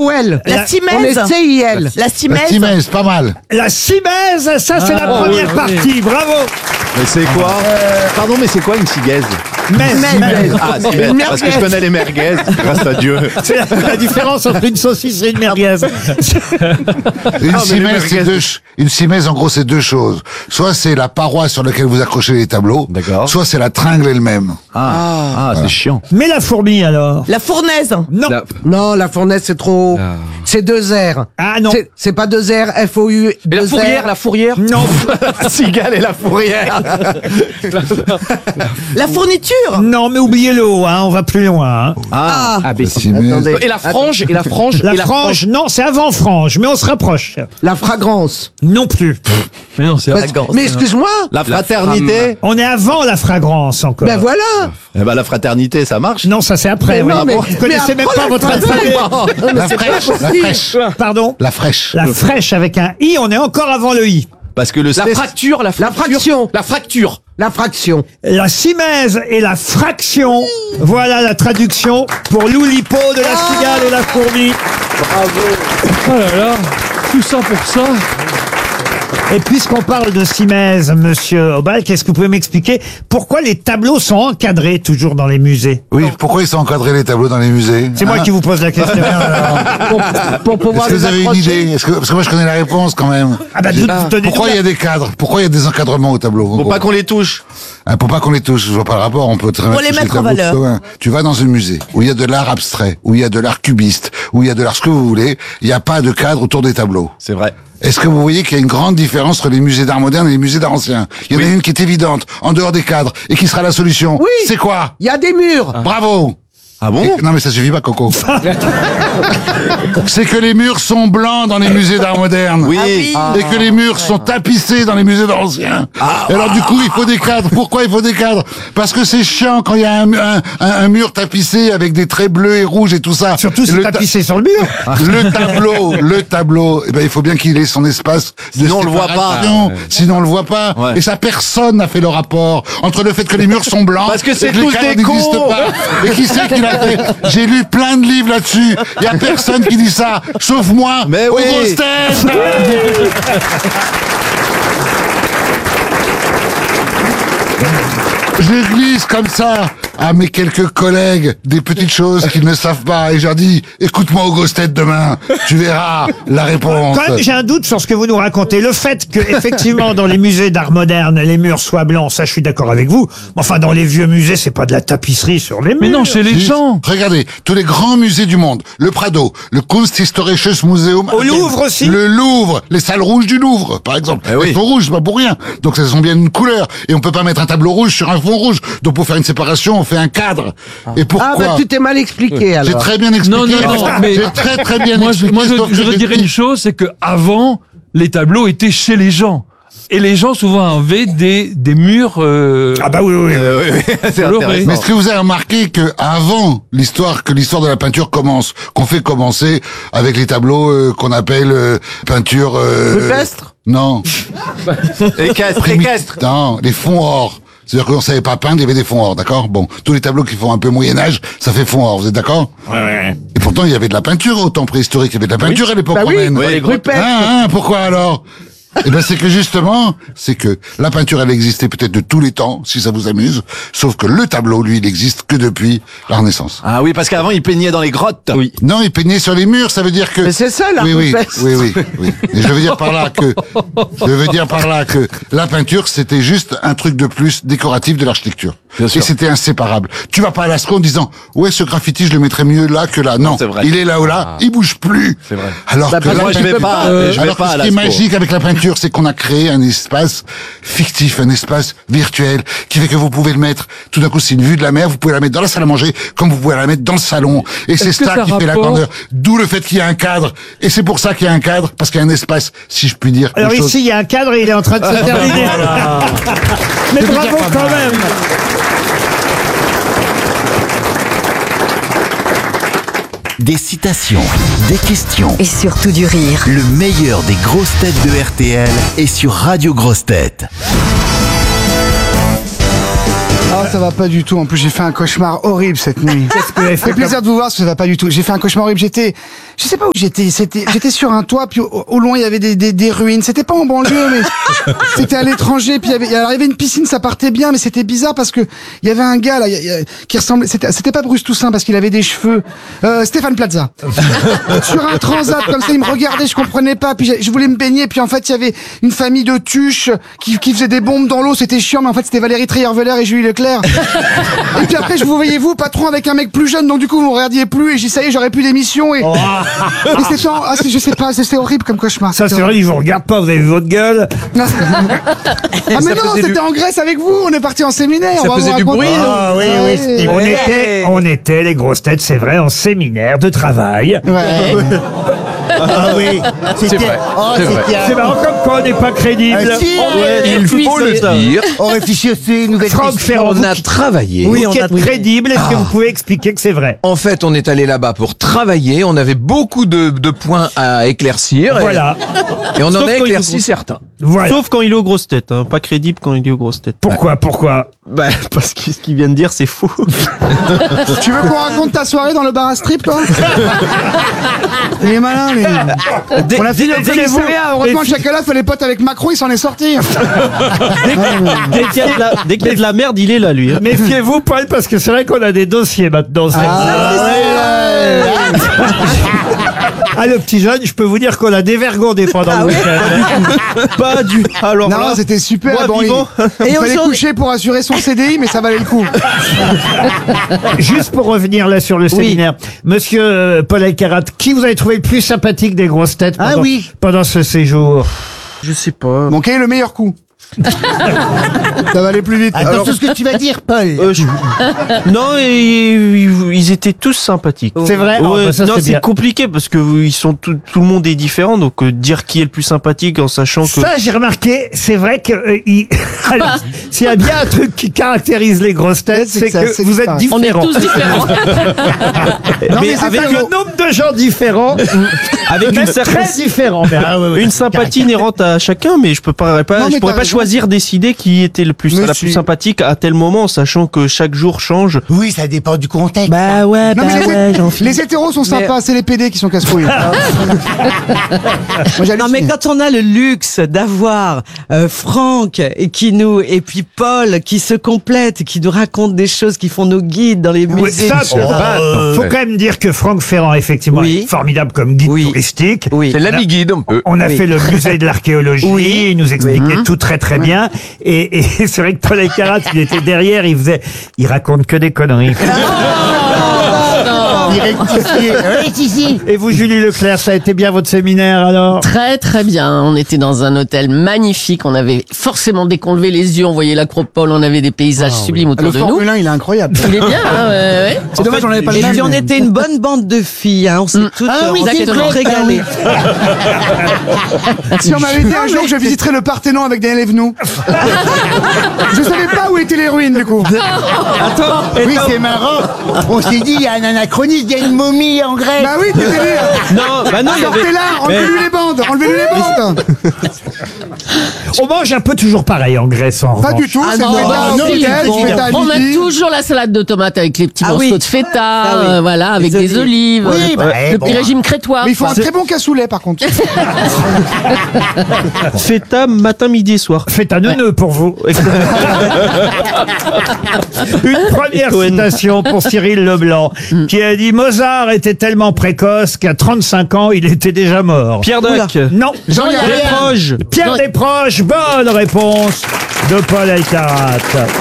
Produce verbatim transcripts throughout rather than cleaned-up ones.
O L. La On est Simèze. C I L. La La Simèze. Timèze, pas mal. La Simèze, ça c'est la Ah, première oui, oui. partie, bravo. Mais c'est quoi Pardon, mais c'est quoi une cigaise? Mais, mais- Ah, cigaise, Une parce que je merguez. connais les merguez, grâce à Dieu. c'est la, la différence entre une saucisse et une merguez. Une mais simèze, les c'est merguez- deux, ch- une simèze, en gros, c'est deux choses. Soit c'est la paroi sur laquelle vous accrochez les tableaux. D'accord. Soit c'est la tringle elle-même. Ah, ah c'est chiant. Mais la fourmi alors? La fournaise. Non. La- Non, la fournaise, c'est trop. Ah. C'est deux R. Ah non. C'est- C'est pas deux R, F O U. Et la deux fourrière, R. la fourrière. Non. La cigale et la fourrière. La fourniture. Non, mais oubliez le haut, hein, on va plus loin. hein. Ah, ah mais La simèze. Attendez. Et la frange, et la frange, La et la frange, non, c'est avant frange, mais on se rapproche. La fragrance. Non plus. Mais non, c'est Parce- mais excuse-moi. La fraternité. On est avant la fragrance encore. Ben voilà. Eh ben, la fraternité, ça marche. Non, ça c'est après. Mais oui. non, mais- Vous connaissez mais même après pas la votre fraise. alphabet. Non, mais La c'est pas fraîche, la possible. fraîche. Pardon. La fraîche. La fraîche avec un i, on est encore avant le i. Parce que le La stress- fracture, la La fracture. fraction. La fracture. La fraction. La simèze et la fraction. Voilà la traduction pour l'oulipo de la cigale et la fourmi. Oh là là, tout ça pour ça. Et puisqu'on parle de simèze, monsieur Obal, qu'est-ce que vous pouvez m'expliquer pourquoi les tableaux sont encadrés toujours dans les musées? Oui, pourquoi ils sont encadrés les tableaux dans les musées? C'est moi Hein qui vous pose la question. Pour, pour pouvoir Est-ce que les vous avez une accrocher. idée? Est-ce que, parce que moi je connais la réponse quand même. Ah bah, vous- vous tenez Pourquoi il y a des cadres? Pourquoi il y a des encadrements au tableau? Pour pas qu'on les touche. Hein, pour pas qu'on les touche, je vois pas le rapport, on peut très bien Pour les toucher mettre en tableaux de valeur. Sauvin. Tu vas dans un musée où il y a de l'art abstrait, où il y a de l'art cubiste, où il y a de l'art ce que vous voulez, il n'y a pas de cadre autour des tableaux. C'est vrai. Est-ce que vous voyez qu'il y a une grande différence entre les musées d'art moderne et les musées d'art ancien? Il y en a une qui est évidente, en dehors des cadres, et qui sera la solution. Oui. C'est quoi? Il y a des murs. Bravo! Ah bon? Et- non mais ça suffit pas, Coco. C'est que les murs sont blancs dans les musées d'art moderne. Oui. Ah oui. Et que les murs sont tapissés dans les musées d'art ancien. Ah. Et alors du coup, il faut des cadres. Pourquoi il faut des cadres? Parce que c'est chiant quand il y a un, un, un- un mur tapissé avec des traits bleus et rouges et tout ça. Surtout si le c'est ta- tapissé sur le mur. le tableau, le tableau, eh ben, il faut bien qu'il ait son espace de Sinon, on le voit pas. séparation. Sinon on le voit pas. Ouais. Et ça, personne n'a fait le rapport entre le fait que les murs sont blancs Parce que c'est et que les tous cadres des cons. n'existent pas. Et qui c'est qui l'a fait? J'ai lu plein de livres là-dessus. Il y a personne qui dit ça, sauf moi. Mais aux oui. grosses têtes. Je glisse comme ça à mes quelques collègues des petites choses qu'ils ne savent pas et je leur dis écoute-moi aux grosses têtes demain, tu verras la réponse. Quand même, j'ai un doute sur ce que vous nous racontez. Le fait que, effectivement, dans les musées d'art moderne, les murs soient blancs, ça, je suis d'accord avec vous. Mais enfin, dans les vieux musées, c'est pas de la tapisserie sur les murs. Mais non, chez les Si, gens. Regardez, tous les grands musées du monde, le Prado, le Kunsthistorisches Museum. Au Louvre aussi. Le Louvre, les salles rouges du Louvre, par exemple. Eh oui. Elles sont rouges, c'est pas pour rien. Donc elles sont bien une couleur. Et on peut pas mettre un tableau rouge sur un fond rouge. Donc pour faire une séparation, on fait un cadre. Et pourquoi? Ah bah tu t'es mal expliqué J'ai alors. très bien expliqué. Non, non, non, mais- J'ai très très bien Moi, je, expliqué. moi, je, sauf que je j'ai redirais dit- une chose, c'est que avant, les tableaux étaient chez les gens. Et les gens souvent avaient des, des murs. Euh, Ah bah oui, oui, oui. Euh, oui, oui, c'est Coloré. intéressant. Mais est-ce que vous avez remarqué que avant l'histoire, que l'histoire de la peinture commence, qu'on fait commencer avec les tableaux euh, qu'on appelle euh, peinture euh, Rupestre? Non, Équestre, primi- équestre. non, les fonds or. C'est-à-dire qu'on savait pas peindre, il y avait des fonds or, d'accord? Bon, tous les tableaux qui font un peu Moyen Âge, ça fait fond or, vous êtes d'accord? Ouais, ouais. Et pourtant, il y avait de la peinture au temps préhistorique, il y avait de la peinture à l'époque Bah oui, romaine. oui, les Rupestre. Hein, hein, pourquoi alors? Eh ben, c'est que justement, c'est que la peinture, elle existait peut-être de tous les temps, si ça vous amuse, sauf que le tableau, lui, il existe que depuis la Renaissance. Ah oui, parce qu'avant, ils peignaient dans les grottes. Oui. Non, il peignait sur les murs, ça veut dire que... Mais c'est ça, la oui, oui, rupestre. oui, oui, oui. Et je veux dire par là que, je veux dire par là que la peinture, c'était juste un truc de plus décoratif de l'architecture. Bien sûr. Et c'était inséparable. Tu vas pas à Lascaux en disant, ouais, ce graffiti, je le mettrais mieux là que là. Non, c'est vrai. il est là ou là, il bouge plus. C'est vrai. Alors Bah, que parce la Moi, je vais peinture- pas, Euh, je vais alors pas que à ce qui est Lascaux. magique avec la peinture, c'est qu'on a créé un espace fictif, un espace virtuel, qui fait que vous pouvez le mettre, tout d'un coup, c'est une vue de la mer, vous pouvez la mettre dans la salle à manger, comme vous pouvez la mettre dans le salon. Et c'est Est-ce que ça ça qui fait la rapporte- grandeur. D'où le fait qu'il y a un cadre. Et c'est pour ça qu'il y a un cadre, parce qu'il y a un espace, si je puis dire. Alors quelque chose- ici, il y a un cadre et il est en train de se terminer. Mais C'est déjà bravo pas quand mal. même. Des citations, des questions. Et surtout du rire. Le meilleur des grosses têtes de R T L est sur Radio Grosses Têtes. Ah, ça va pas du tout. En plus, j'ai fait un cauchemar horrible cette nuit. Qu'est-ce que vous avez Ça fait fait plaisir de vous voir, parce que ça va pas du tout. J'ai fait un cauchemar horrible. J'étais, je sais pas où j'étais. C'était, j'étais sur un toit, puis au, au loin il y avait des, des, des ruines. C'était pas en banlieue, mais c'était à l'étranger. Puis il y avait, il y avait une piscine, ça partait bien, mais c'était bizarre parce que il y avait un gars là, il y a- qui ressemblait. C'était, c'était pas Bruce Toussaint parce qu'il avait des cheveux. Euh, Stéphane Plaza. Sur un transat comme ça, il me regardait, je comprenais pas. Puis j'ai- je voulais me baigner, puis en fait il y avait une famille de tuches qui, qui faisaient des bombes dans l'eau. C'était chiant, mais en fait c'était Valérie Trierweiler et Julie Leclerc. Et puis après, je vous voyais vous, patron, avec un mec plus jeune, donc du coup, vous me regardiez plus, et j'ai, ça y est, j'aurais plus d'émission, et, et c'était, en- ah, c'est- je sais pas, c'était horrible comme cauchemar. Ça, c'est C'était vrai, ils vous regardent pas, vous avez vu votre gueule. horrible. Ah, mais non, c'était en Grèce avec vous, on est parti en séminaire. Ça on va faisait vous du raconter. bruit, non Ah oui, Ouais. oui. On était, on était, les grosses têtes, c'est vrai, en séminaire de travail. Ouais. Ah oui, c'était. vrai, Oh, c'est vrai. c'était. C'est marrant comme quoi on n'est pas crédible. Ah, si, Il faut le dire. on réfléchit aussi, nouvelle Franck Ferrand, On vous a qui- travaillé. vous qui êtes crédible, est-ce que vous pouvez expliquer que c'est vrai? En fait, on est allé là-bas pour travailler. On avait beaucoup de, de points à éclaircir. Et, Voilà. et on en Sauf a quand il éclairci faut- certains. Voilà. Sauf quand il est aux grosses têtes, hein. Pas crédible quand il est aux grosses têtes. Pourquoi, pourquoi? Bah, parce que ce qu'il vient de dire, c'est faux. Tu veux qu'on raconte ta soirée dans le bar à strip, toi? Il est malin, lui. On a fini le défiez-vous. commissariat. Heureusement, Défi- Chakala fait les potes avec Macron, il s'en est sorti. Dès qu'il y a de la, dès qu'il y a de la merde, il est là, lui. hein. Méfiez-vous, Paul, parce que c'est vrai qu'on a des dossiers maintenant. c'est- Ah, le petit jeune, je peux vous dire qu'on l'a dévergondé pendant le week-end. Pas du. Alors Non, là, c'était super. moi, Bon, il, vivant. il fallait coucher pour assurer son C D I, mais ça valait le coup. Juste pour revenir là sur le séminaire, Monsieur euh, Paul Alcarat, qui vous avez trouvé le plus sympathique des grosses têtes pendant, Ah oui. pendant ce séjour? je sais pas. Bon, quel est le meilleur coup? Ça va aller plus vite. Attention ce que tu vas dire, Paul. Euh, je- Non, et, ils, ils étaient tous sympathiques. C'est vrai. Oh, Ouais, bah, ça, non, c'est c'est bien. compliqué parce que ils sont tout, tout le monde est différent, donc euh, dire qui est le plus sympathique en sachant que. Ça, j'ai remarqué, c'est vrai que euh, il- alors, s'il y a bien un truc qui caractérise les grosses têtes, C'est c'est que ça, que c'est vous êtes différent. On est différents. tous différents. Non, mais c'est Avec pas le faux. nombre de gens différents, Avec une même certaine très différents. mais- Ah ouais, ouais. une sympathie inhérente à chacun, mais je peux pas, pas Non, mais je pourrais t'as pas raison. choisir, décider qui était le plus, Mais la si. plus sympathique à tel moment, sachant que chaque jour change. Oui, ça dépend du contexte. Bah ouais, Non, bah mais les, ouais, hé- j'en les hétéros sont sympas, c'est les P D qui sont casse-couilles. Moi, j'hallucine. Non mais quand on a le luxe d'avoir euh, Franck et qui nous et puis Paul qui se complètent, qui nous racontent des choses, qui font nos guides dans les Oui, musées. ça, et cetera. bah, faut quand même dire que Franck Ferrand, effectivement, Oui. est formidable comme guide Oui. touristique. Oui. C'est l'ami guide, un peu. On a Oui. fait le musée de l'archéologie, Oui. il nous expliquait tout très très bien. Et, et c'est vrai que Paul Alcarat, il était derrière, il faisait, il raconte que des conneries. Il rectifie. Oui, si, si. Et vous, Julie Leclerc, ça a été bien votre séminaire alors? Très très bien. On était dans un hôtel magnifique. On avait forcément, dès qu'on levait les yeux, on voyait l'acropole, on avait des paysages sublimes autour Le de nous. Formule un, il est incroyable. Il est bien, hein, ouais, ouais. C'est dommage, on n'avait pas le Et même. puis on mais- était une bonne bande de filles, hein. On s'est toutes, Ah oui, on s'est c'est toutes vrai, régalées. Si on m'avait dit un jour que je visiterais le Parthénon avec Daniel Evenou. Je savais pas où étaient les ruines, du coup. Oui, c'est marrant. On s'est dit, il y a un anachronisme, il y a une momie en grec. Bah oui, t'es délire. Non, bah non, il y avait- Sortez-la, enlevez-lui les bandes, enlevez-lui les bandes. On mange un peu toujours pareil en Grèce en Pas revanche. du tout, Ah c'est non, feta, bah au non, petit-déj, bon. feta à On a midi. toujours la salade de tomates avec les petits Ah morceaux oui. de feta, Ah oui. euh, voilà, avec Les des olives. olives. Oui, bah, le eh, petit bon. régime crétois. Mais il faut un très bon cassoulet, par contre. Feta matin, midi et soir. Faites un neuneu pour vous. Une première citation pour Cyril Leblanc, qui a dit Mozart était tellement précoce qu'à trente-cinq ans, il était déjà mort. Pierre Dac. Non, Jean-Yann. Desproges. Pierre Desproges, bonne réponse de Paul Alcarat.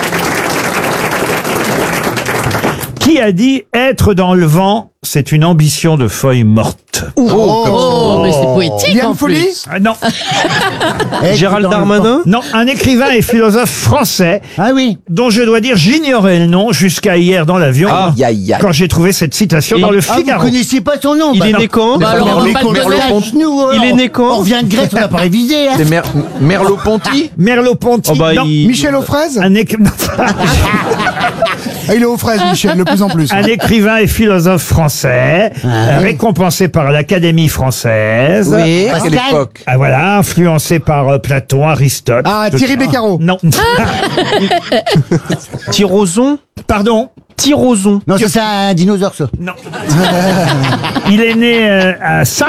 Qui a dit être dans le vent, c'est une ambition de feuille morte? Oh, mais c'est poétique Liane en Folly. plus. Ah, non, Eh, Gérald dans le Darmanin. non, un écrivain et philosophe français Ah oui. dont je dois dire j'ignorais le nom jusqu'à hier dans l'avion Aïe, aïe, aïe. quand j'ai trouvé cette citation Et- dans le Ah, vous Figaro. connaissiez pas son nom. Il bah est non. né quand Bah alors, on peut Mais pas le qu'on- donner. nous, euh, Il est né quand On revient de Grèce, on n'a pas révisé. Hein. C'est Mer- Merleau-Ponty. Merleau-Ponty, Oh bah, non. il- Michel aux fraises. Un équ- non. Ah, il est aux fraises, Michel, de plus en plus. Un écrivain et philosophe français, euh, récompensé par l'Académie française. Oui. À quelle époque? Ah voilà, influencé par euh, Platon, Aristote. Ah, Thierry Beccaro. Non. Tyroson. Pardon. Tyroson. Non, ça c'est un dinosaure, ça. Non. Il est né euh, à Saint